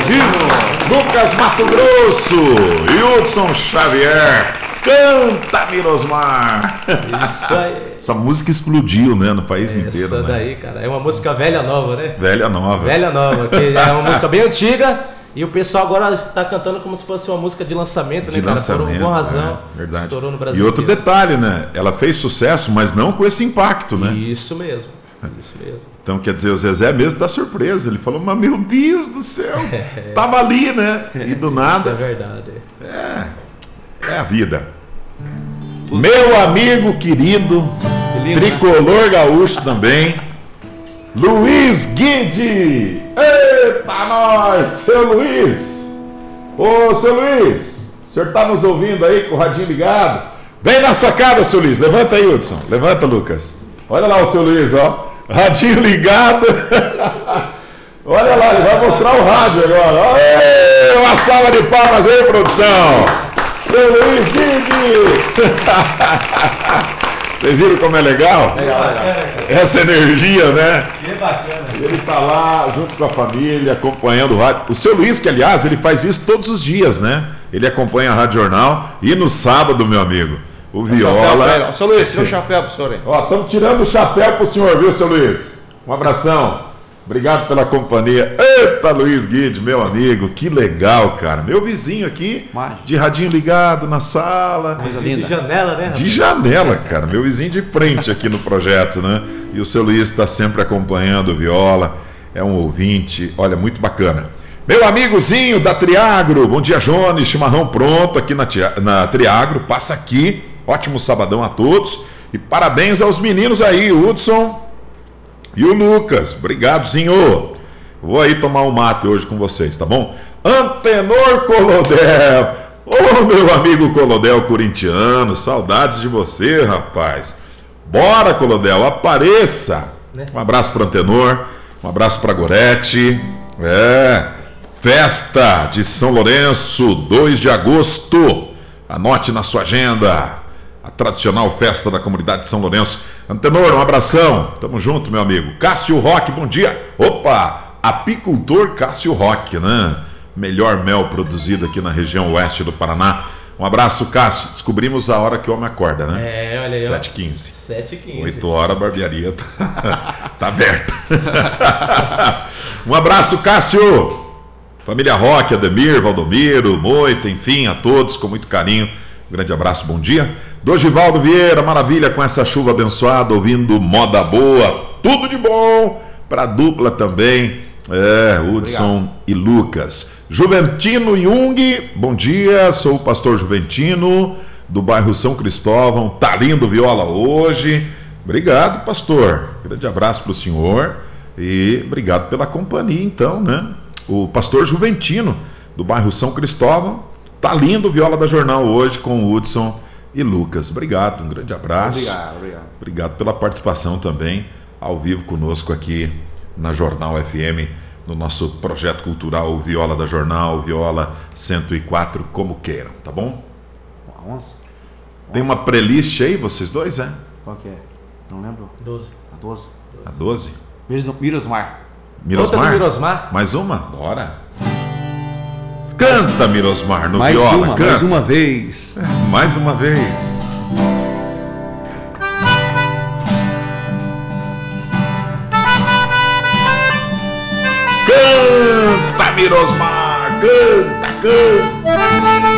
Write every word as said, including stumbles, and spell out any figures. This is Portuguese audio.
vivo. Lucas Mato Grosso e Hudson Xavier. Canta, Mirosmar. Isso aí. Essa música explodiu, né, no país Essa inteiro. Essa daí, né? cara, é uma música velha nova, né? Velha nova. Velha nova, que é uma música bem antiga e o pessoal agora está cantando como se fosse uma música de lançamento, de né, cara? lançamento, Por uma razão. É, verdade. Estourou no Brasil. E outro inteiro. detalhe, né? Ela fez sucesso, mas não com esse impacto, né? Isso mesmo, isso mesmo. Então, quer dizer, o Zezé mesmo dá surpresa. Ele falou, mas meu Deus do céu, tava ali, né? E do nada. Isso é verdade. É, é a vida. Meu amigo querido, Lindo, tricolor, né? Gaúcho também, Luiz Guide. Eita, nós, seu Luiz. Ô, seu Luiz, o senhor tá nos ouvindo aí com o radinho ligado? Vem na sacada, seu Luiz. Levanta aí, Hudson. Levanta, Lucas. Olha lá o seu Luiz, ó. Radinho ligado. Olha lá, ele vai mostrar o rádio agora. Aê, uma salva de palmas aí, produção. Seu Luiz Guide. Vocês viram como é legal? Legal, legal. Essa energia, né? Que bacana. Ele tá lá junto com a família, acompanhando o rádio. O seu Luiz, que aliás, ele faz isso todos os dias, né? Ele acompanha a Rádio Jornal e no sábado, meu amigo, o Viola... Seu Luiz, tira o chapéu pro senhor aí. Ó, estamos tirando o chapéu pro senhor, viu, seu Luiz? Um abração. Obrigado pela companhia. Eita, Luiz Guide, meu amigo, que legal, cara. Meu vizinho aqui, Mágico. de radinho ligado na sala. Coisa De linda. janela, né? De janela, cara. Meu vizinho de frente aqui no projeto, né? E o seu Luiz está sempre acompanhando o Viola. É um ouvinte, olha, muito bacana. Meu amigozinho da Triagro. Bom dia, Jones. Chimarrão pronto aqui na, tia, na Triagro. Passa aqui. Ótimo sabadão a todos. E parabéns aos meninos aí, o Hudson e o Lucas. Obrigado, senhor. Vou aí tomar um mate hoje com vocês, tá bom? Antenor Colodel. Ô, meu amigo Colodel corintiano. Saudades de você, rapaz. Bora, Colodel, apareça. Né? Um abraço para Antenor. Um abraço para Gorete. É. Festa de São Lourenço, dois de agosto. Anote na sua agenda. A tradicional festa da comunidade de São Lourenço. Antenor, um abração. Tamo junto, meu amigo. Cássio Roque, bom dia. Opa, apicultor Cássio Roque, né? Melhor mel produzido aqui na região oeste do Paraná. Um abraço, Cássio. Descobrimos a hora que o homem acorda, né? É, olha aí. sete e quinze. sete e quinze. oito horas a barbearia tá, tá aberta. Um abraço, Cássio. Família Roque, Ademir, Valdomiro, Moita, enfim, a todos com muito carinho. Um grande abraço, bom dia. Dogivaldo Vieira, maravilha com essa chuva abençoada, ouvindo moda boa. Tudo de bom para a dupla também. É, Hudson Obrigado. E Lucas. Juventino Jung, bom dia, sou o pastor Juventino, do bairro São Cristóvão. Tá lindo Viola hoje. Obrigado, pastor. Grande abraço para o senhor. E obrigado pela companhia, então, né? O pastor Juventino, do bairro São Cristóvão. Tá lindo o Viola da Jornal hoje com o Hudson e Lucas. Obrigado, um grande abraço. Obrigado, obrigado. Obrigado pela participação também, ao vivo conosco aqui na Jornal F M, no nosso projeto cultural Viola da Jornal, Viola cento e quatro, como queiram, tá bom? A onze? Tem uma playlist aí, vocês dois, é? Qual que é? Não lembro. doze. A doze? A doze? Miros- Mirosmar. Mirosmar? Outra do Mirosmar? Mais uma? Bora! Canta, Mirosmar, no Mais Viola, uma, canta! mais uma vez. Mais uma vez! Canta, Mirosmar! Canta, canta!